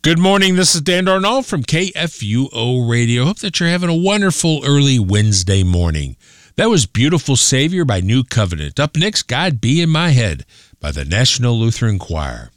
Good morning. This is Dan Darnall from KFUO Radio. Hope that you're having a wonderful early Wednesday morning. That was Beautiful Savior by New Covenant. Up next, God Be in My Head by the National Lutheran Choir.